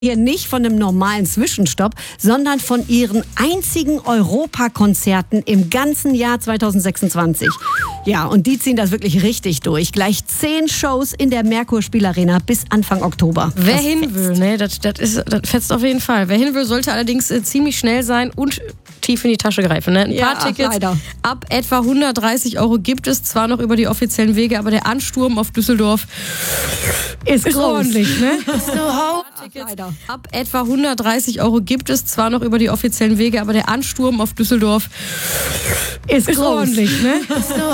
Hier nicht von einem normalen Zwischenstopp, sondern von ihren einzigen Europakonzerten im ganzen Jahr 2026. Ja, und die ziehen das wirklich richtig durch. Gleich 10 Shows in der Merkur-Spielarena bis Anfang Oktober. Wer hin will, ne, das fetzt auf jeden Fall. Wer hin will, sollte allerdings ziemlich schnell sein und tief in die Tasche greifen. Ne? Ein paar Tickets leider. Ab etwa 130 € gibt es zwar noch über die offiziellen Wege, aber der Ansturm auf Düsseldorf ist ordentlich. Ne? Leider. Ab etwa 130 € gibt es zwar noch über die offiziellen Wege, aber der Ansturm auf Düsseldorf ist ordentlich. Ne?